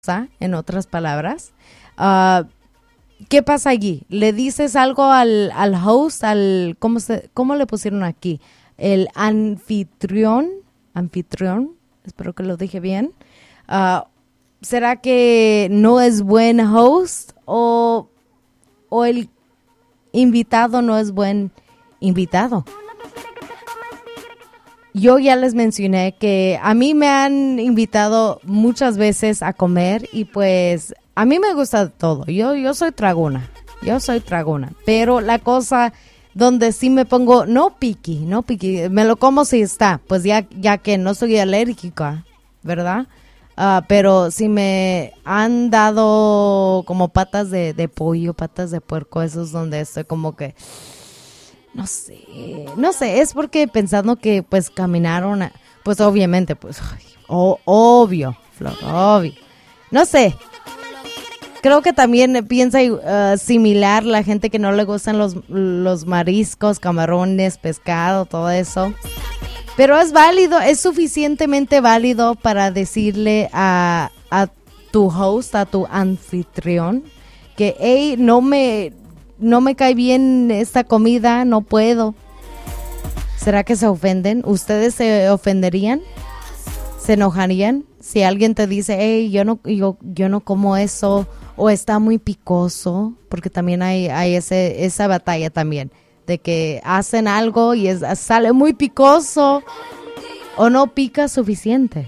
en otras palabras. ¿Qué pasa allí? ¿Le dices algo al host, cómo le pusieron aquí? El anfitrión, espero que lo dije bien. ¿Será que no es buen host o el invitado no es buen invitado? Yo ya les mencioné que a mí me han invitado muchas veces a comer y pues a mí me gusta todo. Yo soy tragona, pero la cosa donde sí me pongo no picky, me lo como si está, pues ya que no soy alérgica, ¿verdad? Pero si me han dado como patas de pollo, patas de puerco, eso es donde estoy como que no sé, es porque pensando que pues caminaron, pues obviamente, pues obvio, Flor, obvio. No sé, creo que también piensa similar la gente que no le gustan los mariscos, camarones, pescado, todo eso. Pero es válido, es suficientemente válido para decirle a tu host, a tu anfitrión, que hey, no me cae bien esta comida, no puedo. ¿Será que se ofenden? ¿Ustedes se ofenderían? ¿Se enojarían? Si alguien te dice, hey, yo no como eso, o está muy picoso, porque también hay esa batalla también, de que hacen algo y sale muy picoso, o no pica suficiente.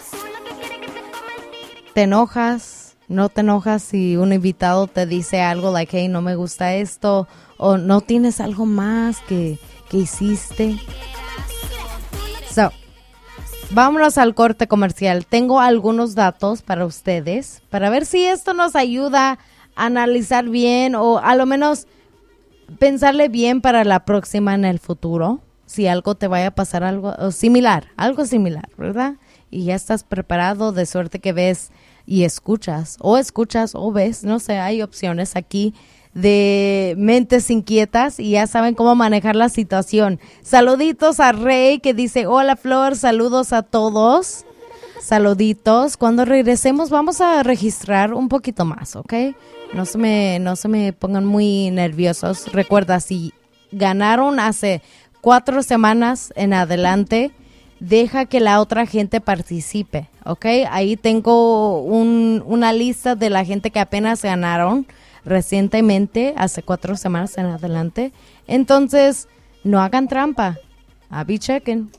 ¿Te enojas? ¿No te enojas si un invitado te dice algo like, hey, no me gusta esto, o no tienes algo más que hiciste? So, vámonos al corte comercial. Tengo algunos datos para ustedes, para ver si esto nos ayuda a analizar bien, o a lo menos pensarle bien para la próxima en el futuro, si algo te vaya a pasar algo similar, ¿verdad? Y ya estás preparado, de suerte que ves y escuchas o ves, no sé, hay opciones aquí de mentes inquietas y ya saben cómo manejar la situación. Saluditos a Rey que dice, hola Flor, saludos a todos. Saluditos. Cuando regresemos vamos a registrar un poquito más, ¿ok? No se me pongan muy nerviosos. Recuerda, si ganaron hace 4 semanas en adelante, deja que la otra gente participe, ¿ok? Ahí tengo una lista de la gente que apenas ganaron recientemente, hace 4 semanas en adelante. Entonces, no hagan trampa. I'll be checking.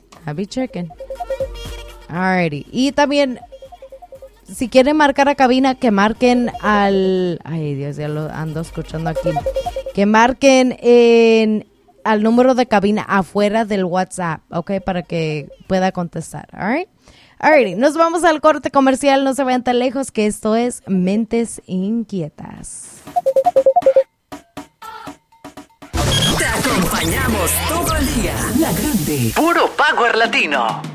Alrighty. Y también, si quieren marcar a cabina, que marquen al... Ay, Dios, ya lo ando escuchando aquí. Que marquen al número de cabina afuera del WhatsApp, ¿ok? Para que pueda contestar, alright, nos vamos al corte comercial, no se vayan tan lejos, que esto es Mentes Inquietas. Te acompañamos todo el día. La Grande. Puro Power Latino.